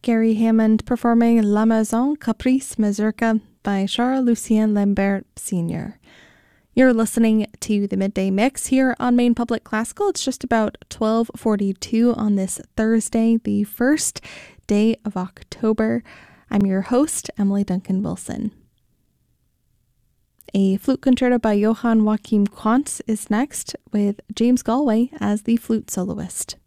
Gary Hammond performing La Maison Caprice Mazurka by Charles-Lucien Lambert Sr. You're listening to the Midday Mix here on Maine Public Classical. It's just about 12:42 on this Thursday, the first day of October. I'm your host, Emily Duncan Wilson. A flute concerto by Johann Joachim Quantz is next, with James Galway as the flute soloist.